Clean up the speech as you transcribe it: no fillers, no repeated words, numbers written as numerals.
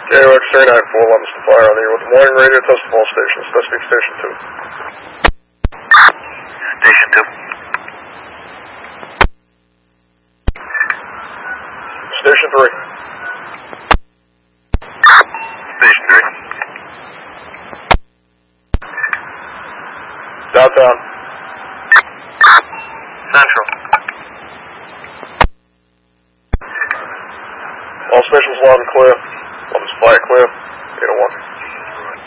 KOX 39, 411's to fire on the air with the morning radio test of all stations. Let's speak station 2. Station 2. Station 3. Station 3. Downtown. Central. All stations loud and clear. Love is fire clear.